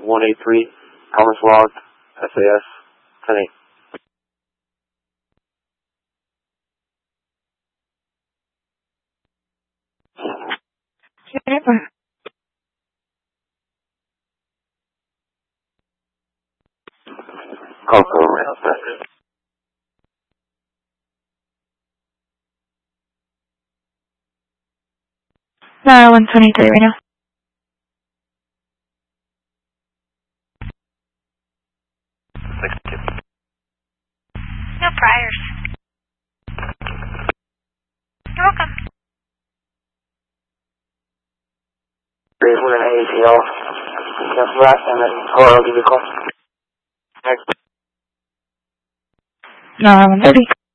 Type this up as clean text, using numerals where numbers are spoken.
183, Commerce Log, SAS, 10-8. Jennifer. Coco Rails, message. 123 right now. No priors. You're welcome. Raise 1 and ACL. Cancel that, and then I'll give you a call. Next. 130.